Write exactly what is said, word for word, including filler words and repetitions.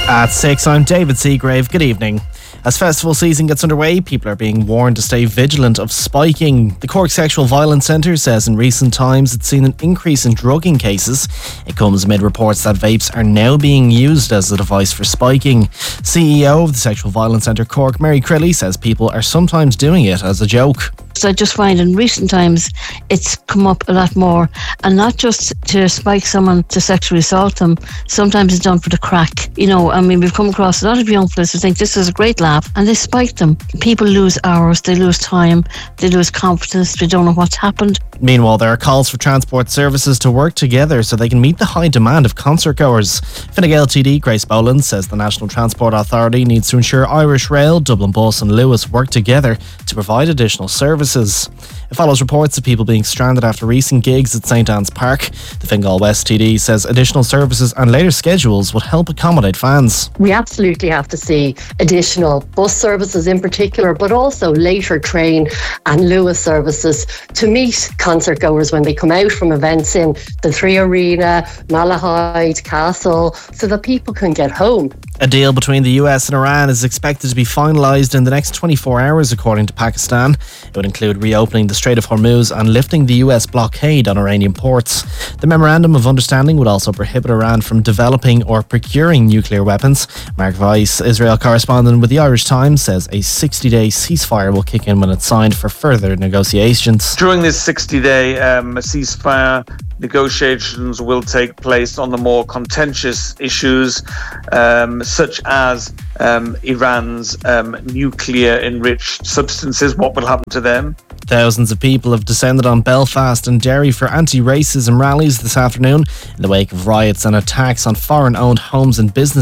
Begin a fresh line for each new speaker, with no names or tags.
At six, I'm David Seagrave. Good evening. As festival season gets underway, people are being warned to stay vigilant of spiking. The Cork Sexual Violence Centre says in recent times it's seen an increase in drugging cases. It comes amid reports that vapes are now being used as a device for spiking. C E O of the Sexual Violence Centre Cork, Mary Crilly, says people are sometimes doing it as a joke.
So I just find in recent times it's come up a lot more, and not just to spike someone to sexually assault them. Sometimes it's done for the crack. You know, I mean, we've come across a lot of young fellas who think this is a great laugh, and they spike them. People lose hours, they lose time, they lose confidence, they don't know what's happened.
Meanwhile, there are calls for transport services to work together so they can meet the high demand of concert goers. Fine Gael T D Grace Boland says the National Transport Authority needs to ensure Irish Rail, Dublin Bus and Lewis work together to provide additional services. It follows reports of people being stranded after recent gigs at St Anne's Park. The Fine Gael West T D says additional services and later schedules would help accommodate fans.
We absolutely have to see additional bus services in particular, but also later train and Lewis services to meet concert goers when they come out from events in the Three Arena, Malahide, Castle, so that people can get home.
A deal between the U S and Iran is expected to be finalised in the next twenty-four hours, according to Pakistan. It would include reopening the Strait of Hormuz and lifting the U S blockade on Iranian ports. The Memorandum of Understanding would also prohibit Iran from developing or procuring nuclear weapons. Mark Weiss, Israel correspondent with the Irish Times, says a sixty-day ceasefire will kick in when it's signed for further negotiations.
During this sixty-day um, ceasefire, negotiations will take place on the more contentious issues, um, such as um, Iran's um, nuclear-enriched substances. What will happen to them?
Thousands of people have descended on Belfast and Derry for anti-racism rallies this afternoon in the wake of riots and attacks on foreign-owned homes and businesses